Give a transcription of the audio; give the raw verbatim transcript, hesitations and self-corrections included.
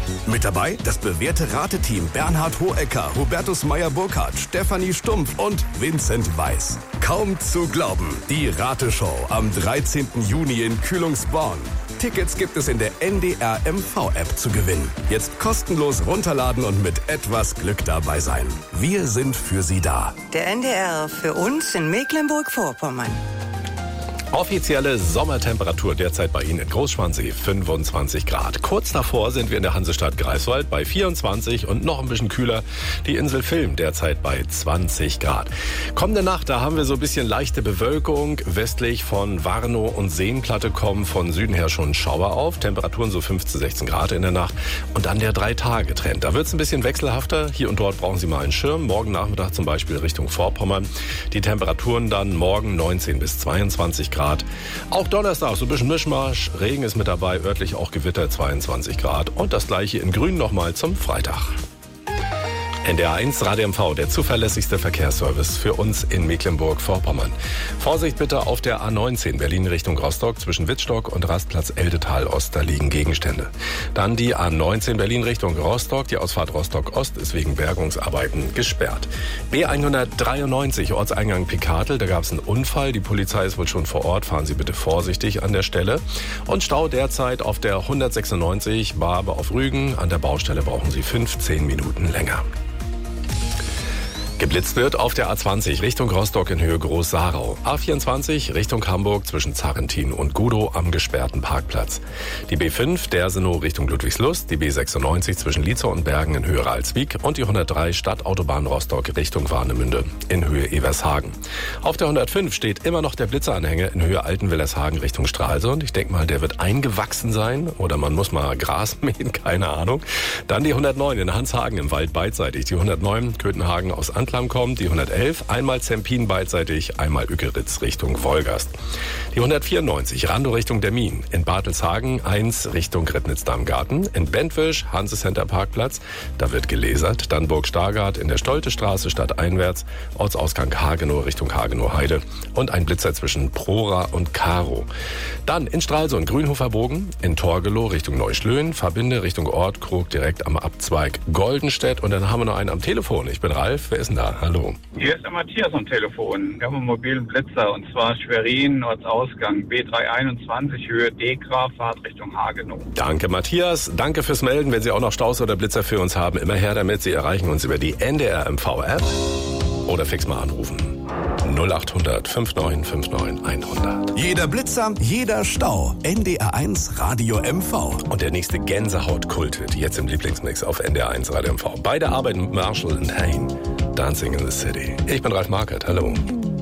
Mit dabei das bewährte Rateteam Bernhard Hohecker, Hubertus Meyer-Burkhardt, Stefanie Stumpf und Vincent Weiß. Kaum zu glauben, die Rateshow am dreizehnten Juni in Kühlungsborn. Tickets gibt es in der N D R M V-App zu gewinnen. Jetzt kostenlos runterladen und mit etwas Glück dabei sein. Wir sind für Sie da. Der N D R für uns in Mecklenburg-Vorpommern. Offizielle Sommertemperatur derzeit bei Ihnen in Großschwansee, fünfundzwanzig Grad. Kurz davor sind wir in der Hansestadt Greifswald bei vierundzwanzig und noch ein bisschen kühler die Insel Vilm derzeit bei zwanzig Grad. Kommende Nacht, da haben wir so ein bisschen leichte Bewölkung. Westlich von Warnow und Seenplatte kommen von Süden her schon Schauer auf. Temperaturen so fünfzehn, sechzehn Grad in der Nacht. Und dann der Drei-Tage-Trend. Da wird es ein bisschen wechselhafter. Hier und dort brauchen Sie mal einen Schirm. Morgen Nachmittag zum Beispiel Richtung Vorpommern. Die Temperaturen dann morgen neunzehn bis zweiundzwanzig Grad. Auch Donnerstag so ein bisschen Mischmasch, Regen ist mit dabei, örtlich auch Gewitter zweiundzwanzig Grad und das gleiche in Grün nochmal zum Freitag. N D R eins Radio M V, der zuverlässigste Verkehrsservice für uns in Mecklenburg-Vorpommern. Vorsicht bitte auf der A neunzehn Berlin Richtung Rostock zwischen Wittstock und Rastplatz Eldetal-Ost, da liegen Gegenstände. Dann die A neunzehn Berlin Richtung Rostock, die Ausfahrt Rostock-Ost ist wegen Bergungsarbeiten gesperrt. B hundertdreiundneunzig Ortseingang Picadel, da gab es einen Unfall, die Polizei ist wohl schon vor Ort, fahren Sie bitte vorsichtig an der Stelle. Und Stau derzeit auf der hundertsechsundneunzig Barbe auf Rügen, an der Baustelle brauchen Sie fünfzehn Minuten länger. Geblitzt wird auf der A zwanzig Richtung Rostock in Höhe Groß-Sarau. A vierundzwanzig Richtung Hamburg zwischen Zarrentin und Gudow am gesperrten Parkplatz. Die B fünf Dersenow Richtung Ludwigslust, die B sechsundneunzig zwischen Lietzow und Bergen in Höhe Ralswiek und die hundertdrei Stadtautobahn Rostock Richtung Warnemünde in Höhe Evershagen. Auf der hundertfünf steht immer noch der Blitzeranhänger in Höhe Altenwillershagen Richtung Stralsund. Ich denke mal, der wird eingewachsen sein oder man muss mal Gras mähen, keine Ahnung. Dann die hundertneun in Hanshagen im Wald beidseitig. Die hundertneun Köthenhagen aus Antland kommt, die hundertelf, einmal Zempin beidseitig, einmal Ückeritz Richtung Wolgast. Die hundertvierundneunzig, Randow Richtung Demmin, in Bartelshagen eins Richtung Rednitz-Darmgarten, in Bentwisch, Hanse Center Parkplatz, da wird gelasert, dann Burg Stargard in der Stoltestraße stadteinwärts, Ortsausgang Hagenow Richtung Hagenow Heide und ein Blitzer zwischen Prora und Karo. Dann in Stralsund, Grünhofer Bogen, in Torgelow Richtung Neuschlön, Verbinde Richtung Ort, Krog direkt am Abzweig Goldenstedt und dann haben wir noch einen am Telefon. Ich bin Ralf, wer ist denn da? Hallo. Hier ist der Matthias am Telefon. Wir haben einen mobilen Blitzer und zwar Schwerin, Ortsausgang B dreihunderteinundzwanzig Höhe Dekra, Fahrt Richtung Hagenow. Danke Matthias, danke fürs Melden. Wenn Sie auch noch Staus oder Blitzer für uns haben, immer her damit. Sie erreichen uns über die N D R M V-App oder fix mal anrufen. null acht hundert fünfundneunzig neunundfünfzig hundert. Jeder Blitzer, jeder Stau. N D R eins Radio M V. Und der nächste Gänsehaut-Kult jetzt im Lieblingsmix auf N D R eins Radio M V. Beide arbeiten mit Marshall und Hayne. Dancing in the City. Ich bin Ralf Markert. Hallo.